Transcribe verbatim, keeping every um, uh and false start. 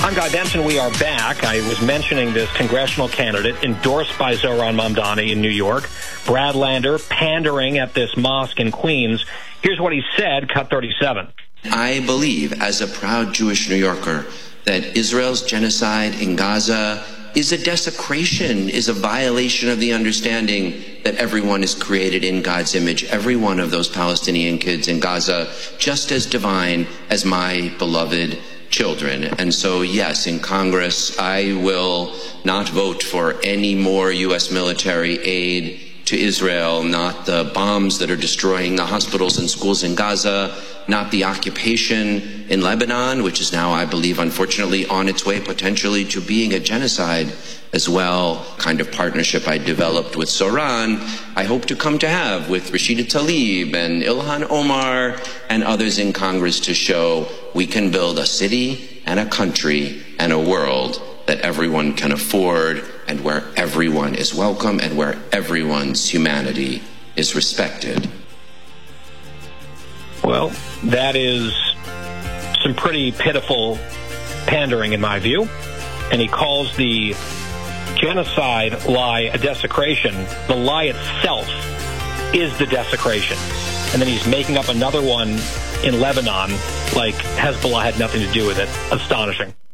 I'm Guy Benson. We are back. I was mentioning this congressional candidate endorsed by Zohran Mamdani in New York, Brad Lander, pandering at this mosque in Queens. Here's what he said, cut thirty-seven. I believe, as a proud Jewish New Yorker, that Israel's genocide in Gaza is a desecration, is a violation of the understanding that everyone is created in God's image, every one of those Palestinian kids in Gaza, just as divine as my beloved children. And so, yes, in Congress, I will not vote for any more U S military aid to Israel, not the bombs that are destroying the hospitals and schools in Gaza, not the occupation in Lebanon, which is now, I believe, unfortunately, on its way potentially to being a genocide as well. Kind of partnership I developed with Zohran, I hope to come to have with Rashida Tlaib and Ilhan Omar and others in Congress to show we can build a city and a country and a world that everyone can afford and where everyone is welcome and where everyone's humanity is respected. Well, that is some pretty pitiful pandering in my view. And he calls the genocide lie a desecration. The lie itself is the desecration. And then he's making up another one in Lebanon like Hezbollah had nothing to do with it. Astonishing.